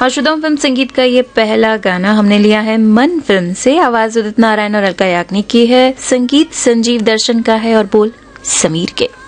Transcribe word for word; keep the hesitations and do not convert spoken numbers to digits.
और शुद्धम फिल्म संगीत का ये पहला गाना हमने लिया है मन फिल्म से। आवाज उदित नारायण और अलका याग्निक की है, संगीत संजीव दर्शन का है और बोल समीर के।